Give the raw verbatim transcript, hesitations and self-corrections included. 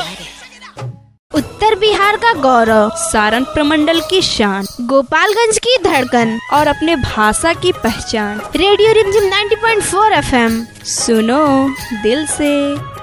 उत्तर बिहार का गौरव, सारण प्रमंडल की शान, गोपालगंज की धड़कन और अपने भाषा की पहचान। रेडियो रिमझिम नब्बे पॉइंट चार एफएम, सुनो दिल से।